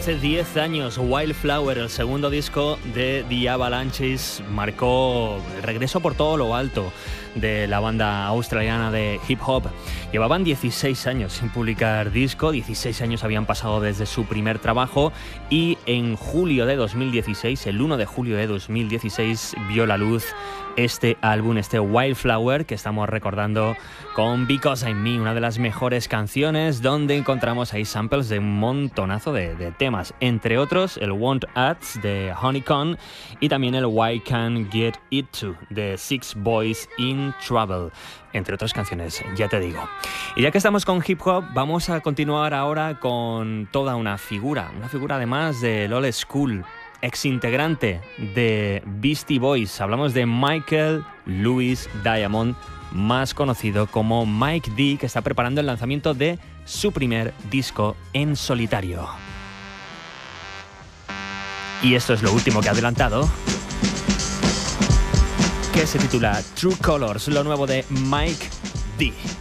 hace 10 años, Wildflower, el segundo disco de The Avalanches, marcó el regreso por todo lo alto de la banda australiana de hip hop. Llevaban 16 años sin publicar disco, 16 años habían pasado desde su primer trabajo y en julio de 2016, el 1 de julio de 2016, vio la luz este álbum, este Wildflower, que estamos recordando con Because I'm Me, una de las mejores canciones donde encontramos ahí samples de un montonazo de temas, entre otros el Want Ads de Honeycomb y también el Why Can't Get It To de Six Boys in Trouble, entre otras canciones, ya te digo. Y ya que estamos con hip hop, vamos a continuar ahora con toda una figura además del old school, exintegrante de Beastie Boys. Hablamos de Michael Louis Diamond, más conocido como Mike D, que está preparando el lanzamiento de su primer disco en solitario. Y esto es lo último que ha adelantado, que se titula True Colors, lo nuevo de Mike D.